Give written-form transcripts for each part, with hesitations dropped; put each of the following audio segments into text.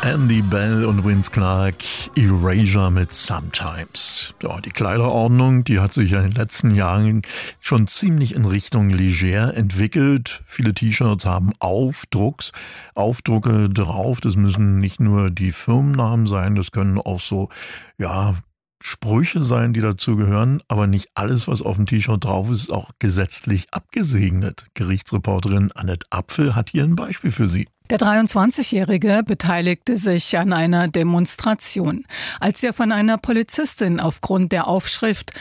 Andy Bell und Vince Clarke, Erasure mit Sometimes. Ja, die Kleiderordnung, die hat sich ja in den letzten Jahren schon ziemlich in Richtung leger entwickelt. Viele T-Shirts haben Aufdrucke drauf. Das müssen nicht nur die Firmennamen sein, das können auch so, Sprüche sein, die dazu gehören, aber nicht alles, was auf dem T-Shirt drauf ist, ist auch gesetzlich abgesegnet. Gerichtsreporterin Annette Apfel hat hier ein Beispiel für Sie. Der 23-Jährige beteiligte sich an einer Demonstration. Als er von einer Polizistin aufgrund der Aufschrift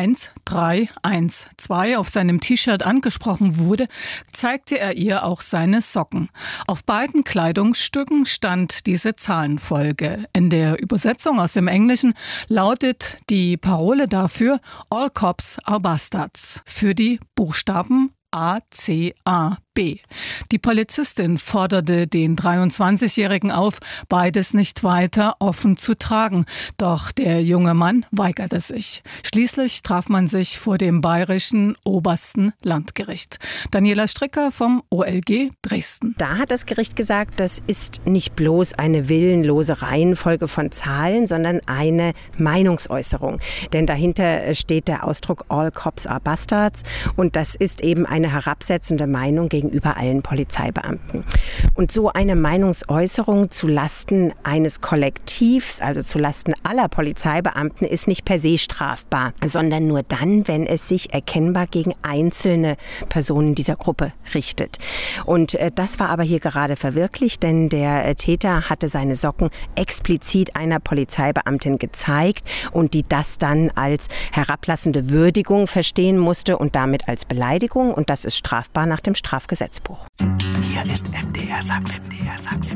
1312 auf seinem T-Shirt angesprochen wurde, zeigte er ihr auch seine Socken. Auf beiden Kleidungsstücken stand diese Zahlenfolge. In der Übersetzung aus dem Englischen lautet die Parole dafür All Cops are Bastards. Für die Buchstaben ACAB. Die Polizistin forderte den 23-Jährigen auf, beides nicht weiter offen zu tragen. Doch der junge Mann weigerte sich. Schließlich traf man sich vor dem Bayerischen Obersten Landgericht. Daniela Stricker vom OLG Dresden. Da hat das Gericht gesagt, das ist nicht bloß eine willenlose Reihenfolge von Zahlen, sondern eine Meinungsäußerung. Denn dahinter steht der Ausdruck All Cops are Bastards und das ist eben eine herabsetzende Meinung gegenüber allen Polizeibeamten. Und so eine Meinungsäußerung zu Lasten eines Kollektivs, also zu Lasten aller Polizeibeamten, ist nicht per se strafbar, sondern nur dann, wenn es sich erkennbar gegen einzelne Personen dieser Gruppe richtet. Und das war aber hier gerade verwirklicht, denn der Täter hatte seine Socken explizit einer Polizeibeamtin gezeigt und die das dann als herablassende Würdigung verstehen musste und damit als Beleidigung, und das ist strafbar nach dem Strafgesetzbuch. Hier ist MDR Sachsen.